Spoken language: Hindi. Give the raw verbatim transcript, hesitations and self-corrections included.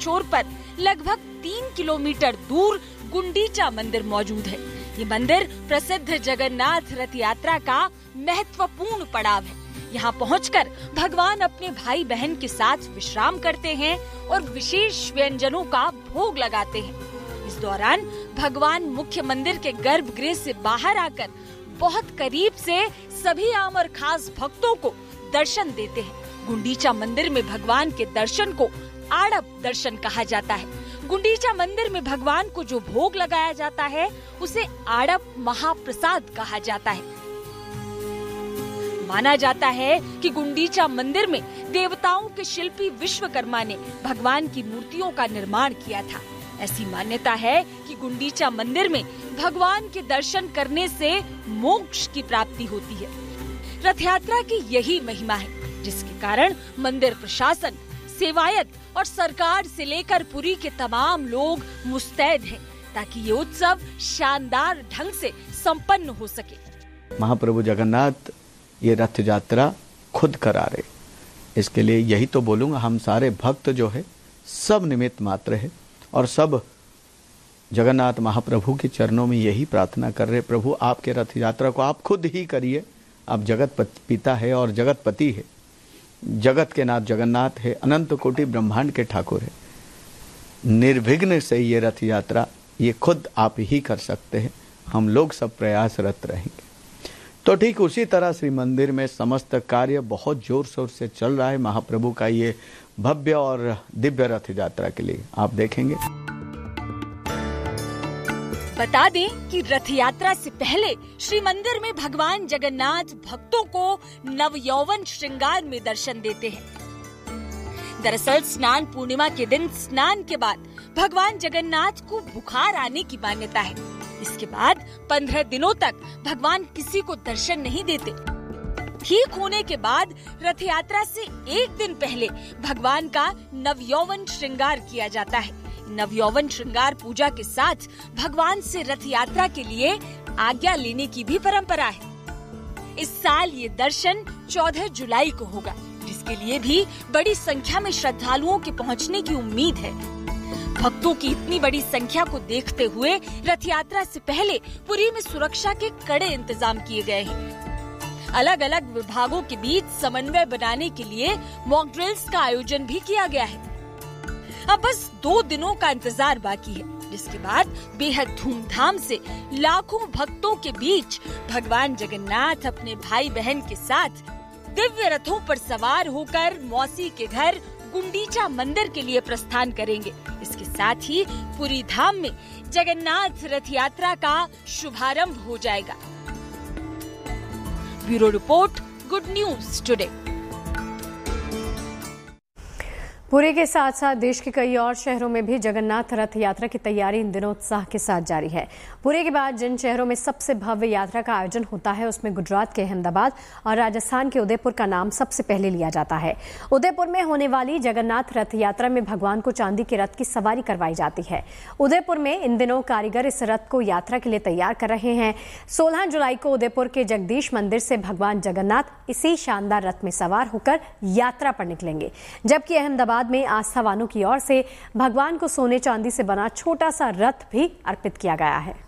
छोर पर लगभग तीन किलोमीटर दूर गुंडीचा मंदिर मौजूद है। ये मंदिर प्रसिद्ध जगन्नाथ रथ यात्रा का महत्वपूर्ण पड़ाव है। यहाँ पहुंचकर भगवान अपने भाई बहन के साथ विश्राम करते हैं और विशेष व्यंजनों का भोग लगाते हैं। इस दौरान भगवान मुख्य मंदिर के गर्भगृह से बाहर आकर बहुत करीब से सभी आम और खास भक्तों को दर्शन देते हैं। गुंडीचा मंदिर में भगवान के दर्शन को आड़प दर्शन कहा जाता है। गुंडीचा मंदिर में भगवान को जो भोग लगाया जाता है उसे आड़प महाप्रसाद कहा जाता है। माना जाता है कि गुंडीचा मंदिर में देवताओं के शिल्पी विश्वकर्मा ने भगवान की मूर्तियों का निर्माण किया था। ऐसी मान्यता है कि गुंडीचा मंदिर में भगवान के दर्शन करने से मोक्ष की प्राप्ति होती है। रथ यात्रा की यही महिमा है, जिसके कारण मंदिर प्रशासन, सेवायत और सरकार से लेकर पुरी के तमाम लोग मुस्तैद हैं ताकि ये उत्सव शानदार ढंग से संपन्न हो सके। महाप्रभु जगन्नाथ ये रथ यात्रा खुद करा रहे, इसके लिए यही तो बोलूंगा, हम सारे भक्त जो है सब निमित्त मात्र है और सब जगन्नाथ महाप्रभु के चरणों में यही प्रार्थना कर रहे, प्रभु आपके रथ यात्रा को आप खुद ही करिए। आप जगत पिता है और जगत पति है, जगत के नाथ जगन्नाथ है, अनंत कोटि ब्रह्मांड के ठाकुर है। निर्विघ्न से ये रथ यात्रा ये खुद आप ही कर सकते हैं, हम लोग सब प्रयासरत रहेंगे। तो ठीक उसी तरह श्री मंदिर में समस्त कार्य बहुत जोर शोर से चल रहा है महाप्रभु का ये भव्य और दिव्य रथ यात्रा के लिए, आप देखेंगे। बता दें कि रथ यात्रा से पहले श्री मंदिर में भगवान जगन्नाथ भक्तों को नवयौवन श्रृंगार में दर्शन देते हैं। दरअसल स्नान पूर्णिमा के दिन स्नान के बाद भगवान जगन्नाथ को बुखार आने की मान्यता है। इसके बाद पंद्रह दिनों तक भगवान किसी को दर्शन नहीं देते। ठीक होने के बाद रथ यात्रा से एक दिन पहले भगवान का नवयौवन श्रृंगार किया जाता है। नवयौवन श्रृंगार पूजा के साथ भगवान से रथ यात्रा के लिए आज्ञा लेने की भी परंपरा है। इस साल ये दर्शन चौदह जुलाई को होगा, जिसके लिए भी बड़ी संख्या में श्रद्धालुओं के पहुंचने की उम्मीद है। भक्तों की इतनी बड़ी संख्या को देखते हुए रथ यात्रा से पहले पुरी में सुरक्षा के कड़े इंतजाम किए गए हैं। अलग अलग विभागों के बीच समन्वय बनाने के लिए मॉक ड्रिल्स का आयोजन भी किया गया है। अब बस दो दिनों का इंतजार बाकी है, जिसके बाद बेहद धूमधाम से लाखों भक्तों के बीच भगवान जगन्नाथ अपने भाई बहन के साथ दिव्य रथों पर सवार होकर मौसी के घर गुंडीचा मंदिर के लिए प्रस्थान करेंगे। इसके साथ ही पुरी धाम में जगन्नाथ रथ यात्रा का शुभारंभ हो जाएगा। Bureau report, good news today. Puri के साथ साथ देश के कई और शहरों में भी जगन्नाथ रथ यात्रा की तैयारी इन दिनों उत्साह के साथ जारी है। पुरी के बाद जिन शहरों में सबसे भव्य यात्रा का आयोजन होता है उसमें गुजरात के अहमदाबाद और राजस्थान के उदयपुर का नाम सबसे पहले लिया जाता है। उदयपुर में होने वाली जगन्नाथ रथ यात्रा में भगवान को चांदी के रथ की सवारी करवाई जाती है। उदयपुर में इन दिनों कारीगर इस रथ को यात्रा के लिए तैयार कर रहे हैं। सोलह जुलाई को उदयपुर के जगदीश मंदिर से भगवान जगन्नाथ इसी शानदार रथ में सवार होकर यात्रा पर निकलेंगे, जबकि अहमदाबाद में आस्थावानों की ओर से भगवान को सोने चांदी से बना छोटा सा रथ भी अर्पित किया गया है।